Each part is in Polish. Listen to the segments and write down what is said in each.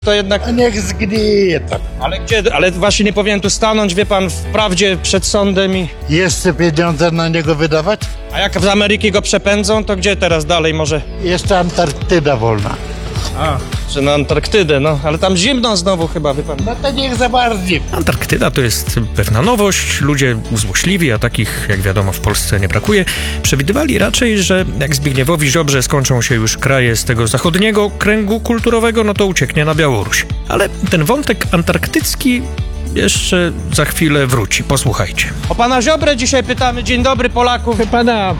To jednak... A niech zgnije tam. Ale gdzie? Ale właśnie nie powinien tu stanąć, wie pan, wprawdzie przed sądem i... Jeszcze pieniądze na niego wydawać? A jak z Ameryki go przepędzą, to gdzie teraz dalej może? Jeszcze Antarktyda wolna. A, że na Antarktydę, no. Ale tam zimno znowu chyba, wie pan. No to niech zamarznie. Antarktyda to jest pewna nowość. Ludzie złośliwi, a takich, jak wiadomo, w Polsce nie brakuje, przewidywali raczej, że jak Zbigniewowi Ziobrze skończą się już kraje z tego zachodniego kręgu kulturowego, no to ucieknie na Białoruś. Ale ten wątek antarktycki jeszcze za chwilę wróci. Posłuchajcie. O pana Ziobrę dzisiaj pytamy. Dzień dobry, Polaków. Proszę pana,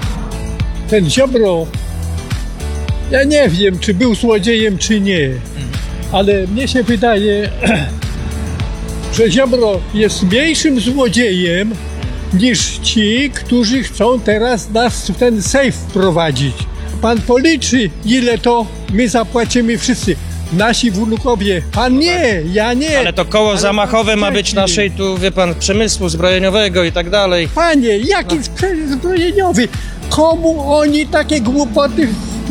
ten Ziobro, ja nie wiem, czy był złodziejem, czy nie, ale mnie się wydaje, że Ziobro jest mniejszym złodziejem niż ci, którzy chcą teraz nas w ten sejf wprowadzić. Pan policzy, ile to my zapłacimy wszyscy. Nasi wnukowie. Pan nie, ja nie. Ale to koło zamachowe ma być naszej tu, wie pan, przemysłu zbrojeniowego i tak dalej. Panie, jaki sprzęt zbrojeniowy? Komu oni takie głupoty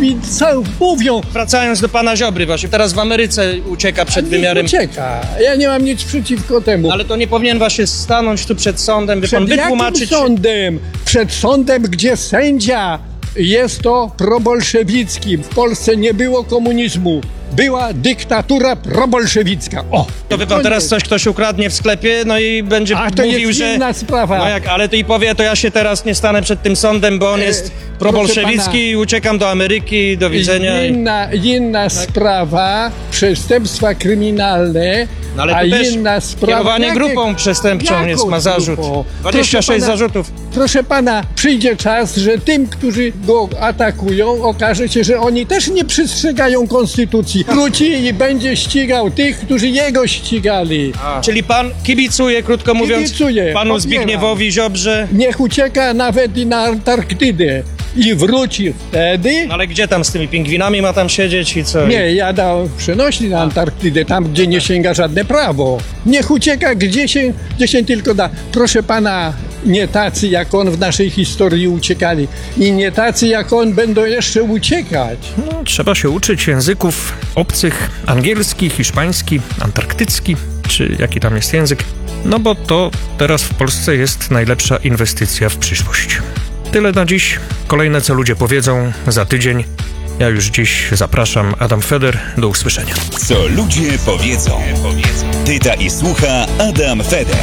mówią? Wracając do pana Ziobry właśnie, teraz w Ameryce ucieka przed wymiarem... Ucieka. Ja nie mam nic przeciwko temu. Ale to nie powinien właśnie stanąć tu przed sądem, by pan Przed wytłumaczyć... jakim sądem? Przed sądem, gdzie sędzia jest to probolszewicki. W Polsce nie było komunizmu. Była dyktatura probolszewicka. O! To wie pan, teraz coś ktoś ukradnie w sklepie, no i będzie A to mówił, jest że... inna sprawa. No jak, ale ty i powie, to ja się teraz nie stanę przed tym sądem, bo on jest probolszewicki i uciekam do Ameryki, do widzenia. Inna sprawa, przestępstwa kryminalne, No ale a tu też inna sprawa... kierowanie grupą przestępczą jest, ma zarzut. grupą? 26 zarzutów. Proszę pana, przyjdzie czas, że tym, którzy go atakują, okaże się, że oni też nie przestrzegają konstytucji. Wróci i będzie ścigał tych, którzy jego ścigali. Czyli pan kibicuje, krótko mówiąc, Kibicuję, panu popieram. Zbigniewowi Ziobrze. Niech ucieka nawet i na Antarktydę i wróci wtedy. No ale gdzie tam z tymi pingwinami ma tam siedzieć i co? Nie, ja dałem przenośni na Antarktydę, tam gdzie nie sięga żadne prawo. Niech ucieka gdzie się tylko da. Proszę pana, nie tacy jak on w naszej historii uciekali i nie tacy jak on będą jeszcze uciekać. No, trzeba się uczyć języków obcych, angielski, hiszpański, antarktycki, czy jaki tam jest język, no bo to teraz w Polsce jest najlepsza inwestycja w przyszłość. Tyle na dziś. Kolejne, co ludzie powiedzą, za tydzień. Ja już dziś zapraszam, Adam Feder. Do usłyszenia. Co ludzie powiedzą. Pyta i słucha Adam Feder.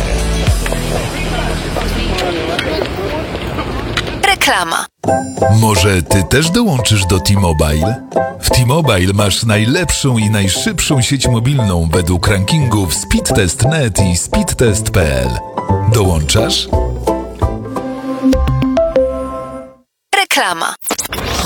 Reklama. Może ty też dołączysz do T-Mobile? W T-Mobile masz najlepszą i najszybszą sieć mobilną według rankingów Speedtest.net i Speedtest.pl. Dołączasz? Reklama.